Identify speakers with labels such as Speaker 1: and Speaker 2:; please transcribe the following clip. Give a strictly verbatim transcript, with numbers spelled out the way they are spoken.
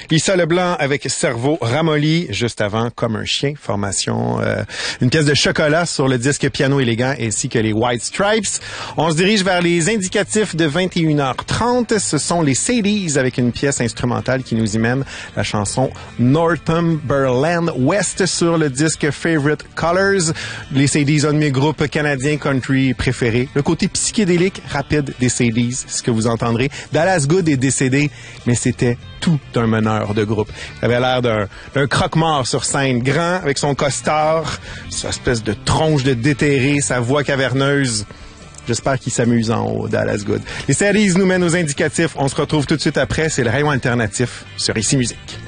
Speaker 1: Lisa Leblanc avec Cerveau ramolli, juste avant Comme un chien, formation, euh, une pièce de chocolat sur le disque Piano élégant ainsi que les White Stripes. On se dirige vers les indicatifs de vingt et une heures trente. Ce sont les Sadies avec une pièce instrumentale qui nous y mène, la chanson Northumberland West sur le disque Favorite Colors. Les Sadies, un de mes groupes canadiens country préférés. Le côté psychédélique rapide des Sadies, ce que vous entendrez. Dallas Good est décédé, mais c'était tout un meneur de groupe. Il avait l'air d'un, d'un croque-mort sur scène, grand, avec son costard, sa espèce de tronche de déterré, sa voix caverneuse. J'espère qu'il s'amuse en haut, Dallas Good. Les Sadies nous mènent aux indicatifs. On se retrouve tout de suite après. C'est le rayon alternatif sur Ici Musique.